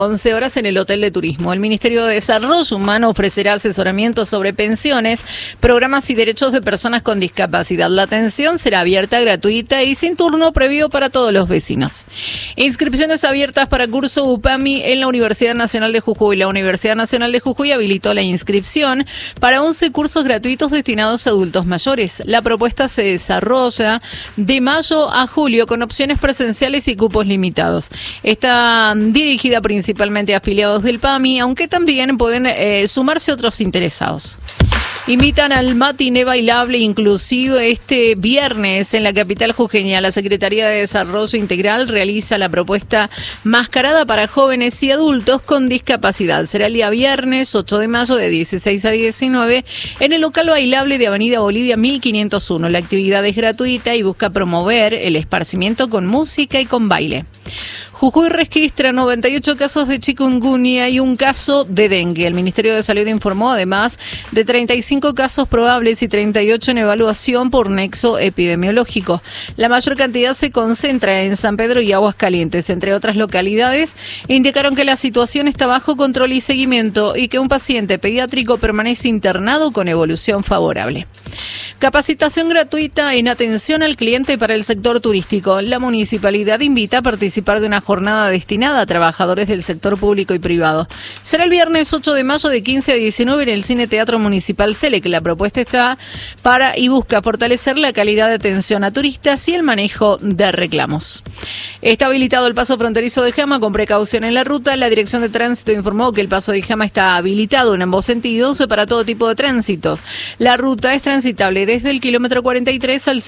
11 horas en el Hotel de Turismo. El Ministerio de Desarrollo Humano ofrecerá asesoramiento sobre pensiones, programas y derechos de personas con discapacidad. La atención será abierta, gratuita y sin turno previo para todos los vecinos. Inscripciones abiertas para curso UPAMI en la Universidad Nacional de Jujuy. La Universidad Nacional de Jujuy habilitó la inscripción para 11 cursos gratuitos destinados a adultos mayores. La propuesta se desarrolla de mayo a julio con opciones presenciales y cupos limitados. Está dirigida principalmente a afiliados del PAMI, aunque también pueden sumarse otros interesados. Invitan al matiné bailable inclusive este viernes en la capital jujeña. La Secretaría de Desarrollo Integral realiza la propuesta Mascarada para jóvenes y adultos con discapacidad. Será el día viernes 8 de mayo de 16 a 19 en el local bailable de Avenida Bolivia 1501. La actividad es gratuita y busca promover el esparcimiento con música y con baile. Jujuy registra 98 casos de chikungunya y un caso de dengue. El Ministerio de Salud informó además de 35 casos probables y 38 en evaluación por nexo epidemiológico. La mayor cantidad se concentra en San Pedro y Aguascalientes. Entre otras localidades, indicaron que la situación está bajo control y seguimiento y que un paciente pediátrico permanece internado con evolución favorable. Capacitación gratuita en atención al cliente para el sector turístico. La municipalidad invita a participar de una jornada destinada a trabajadores del sector público y privado. Será el viernes 8 de mayo de 15 a 19 en el Cine Teatro Municipal Selec. La propuesta está para y busca fortalecer la calidad de atención a turistas y el manejo de reclamos. Está habilitado el paso fronterizo de Jama con precaución en la ruta. La Dirección de Tránsito informó que el paso de Jama está habilitado en ambos sentidos para todo tipo de tránsitos. La ruta es transitable desde el kilómetro 43 al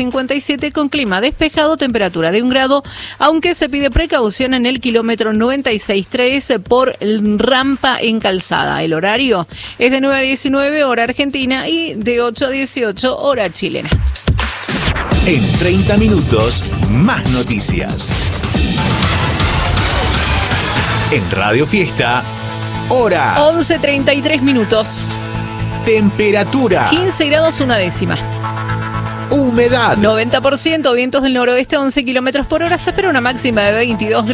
157 con clima despejado, temperatura de 1 grado, aunque se pide precaución en el kilómetro 96.3 por rampa en calzada. El horario es de 9 a 19 hora argentina y de 8 a 18 hora chilena. En 30 minutos, más noticias. En Radio Fiesta, hora 11:33 minutos. Temperatura 15 grados una décima. Humedad 90%, vientos del noroeste a 11 kilómetros por hora. Se espera una máxima de 22 grados.